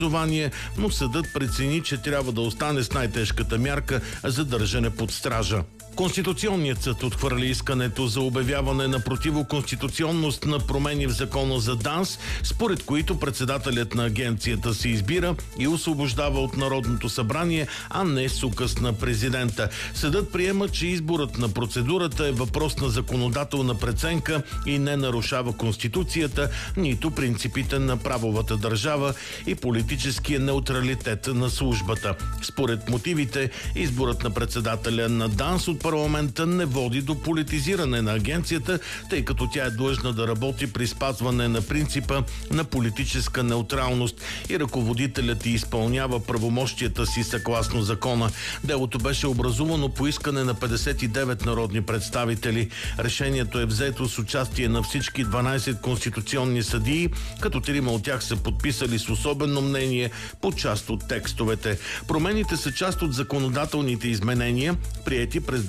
но съдът прецени, че трябва да остане с най-тежката мярка за държане под стража. Конституционният съд отхвърли искането за обявяване на противоконституционност на промени в закона за ДАНС, според които председателят на агенцията се избира и освобождава от Народното събрание, а не с указ на президента. Съдът приема, че изборът на процедурата е въпрос на законодателна преценка и не нарушава Конституцията, нито принципите на правовата държава и политическия неутралитет на службата. Според мотивите, изборът на председателя на ДАНС от парламента не води до политизиране на агенцията, тъй като тя е длъжна да работи при спазване на принципа на политическа неутралност и ръководителят й изпълнява правомощията си съгласно закона. Делото беше образувано по искане на 59 народни представители. Решението е взето с участие на всички 12 конституционни съдии, като 3 от тях са подписали с особено мнение по част от текстовете. Промените са част от законодателните изменения, приети през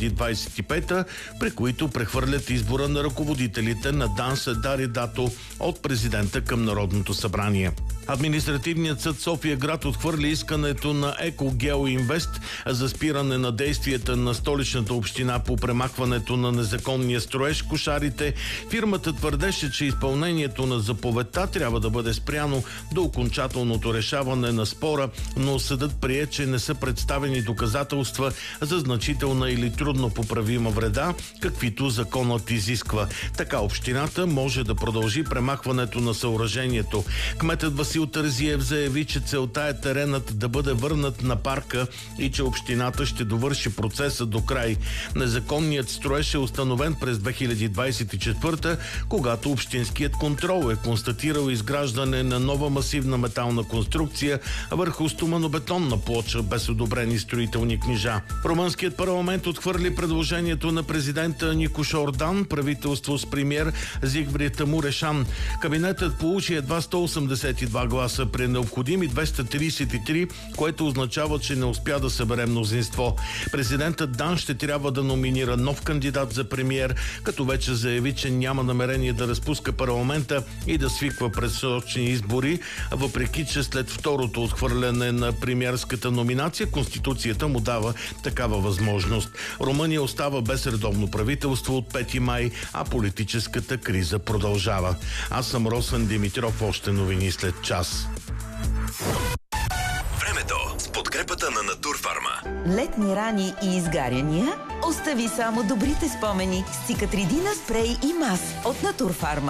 2025, при които прехвърлят избора на ръководителите на ДАНС Дари Дато от президента към Народното събрание. Административният съд София град отхвърли искането на Екогео Инвест за спиране на действията на столичната община по премахването на незаконния строеж в Кошарите. Фирмата твърдеше, че изпълнението на заповедта трябва да бъде спряно до окончателното решаване на спора, но съдът прие, че не са представени доказателства за значителна или трудно поправима вреда, каквито законът изисква. Така общината може да продължи премахването на съоръжението. Кметът Васил Тързиев заяви, че целта е теренът да бъде върнат на парка и че общината ще довърши процеса до край. Незаконният строеж е установен през 2024, когато общинският контрол е констатирал изграждане на нова масивна метална конструкция върху стоманобетонна плоча без одобрени строителни книжа. Румънският парламент отхвърли предложението на президента Никош Ордан, правителство с премиер Зигфрид Мурешан. Кабинетът получи едва 182 гласа при необходими 233, което означава, че не успя да събере мнозинство. Президентът Дан ще трябва да номинира нов кандидат за премиер, като вече заяви, че няма намерение да разпуска парламента и да свиква предсрочни избори, въпреки че след второто отхвърляне на премиерската номинация, Конституцията му дава такава възможност. Румъния остава без редовно правителство от 5 май, а политическата криза продължава. Аз съм Росен Димитров, още новини след час. Времето с подкрепата на Натурфарма. Летни рани и изгаряния? Остави само добрите спомени с Цикатридина спрей и мас от Натурфарма.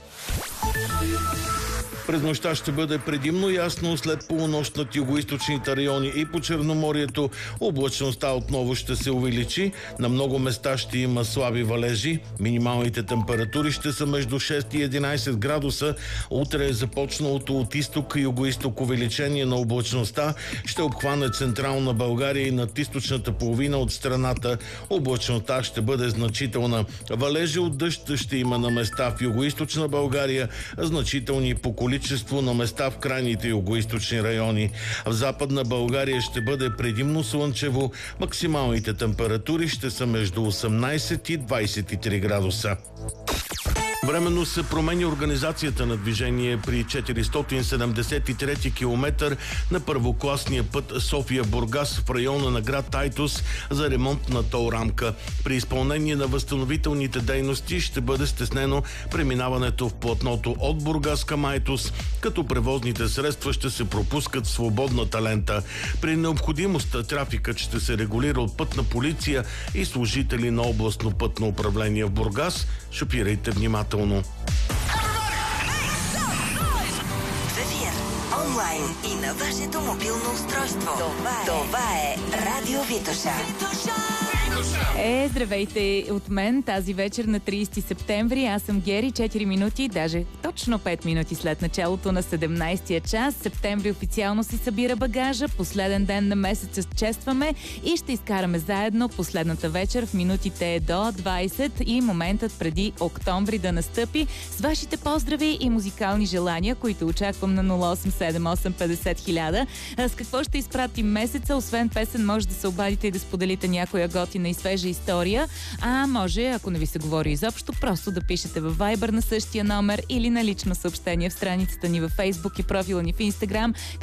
През нощта ще бъде предимно ясно, след полунощ над югоизточните райони и по Черноморието облачността отново ще се увеличи. На много места ще има слаби валежи. Минималните температури ще са между 6 и 11 градуса. Утре е започналото от изток и югоизток увеличение на облачността. Ще обхване централна България и над източната половина от страната. Облачността ще бъде значителна. Валежи от дъжд ще има на места в югоизточна България, значителни по количество на места в крайните югоизточни райони. В Западна България ще бъде предимно слънчево. Максималните температури ще са между 18 и 23 градуса. Временно се промени организацията на движение при 473 километър на първокласния път София-Бургас в района на град Айтос за ремонт на тол рамка. При изпълнение на възстановителните дейности ще бъде стеснено преминаването в платното от Бургас към Айтос, като превозните средства ще се пропускат в свободната лента. При необходимост трафикът ще се регулира от пътна полиция и служители на областно пътно управление в Бургас. Шопирайте внимателно. В ефир, онлайн и на вашето мобилно устройство. Това е Радио Витоша. Здравейте от мен тази вечер на 30 септември. Аз съм Гери, 4 минути, даже точно 5 минути след началото на 17-я час. Септември официално си събира багажа, последен ден на месеца честваме и ще изкараме заедно последната вечер в минутите до 20 и моментът преди октомври да настъпи с вашите поздрави и музикални желания, които очаквам на 0878 50 000. С какво ще изпратим месеца? Освен песен, може да се обадите и да споделите някоя готина готина и свежа история. А може, ако не ви се говори изобщо, просто да пишете във Viber на същия номер или на лично съобщение в страницата ни във Facebook и профила ни в Instagram,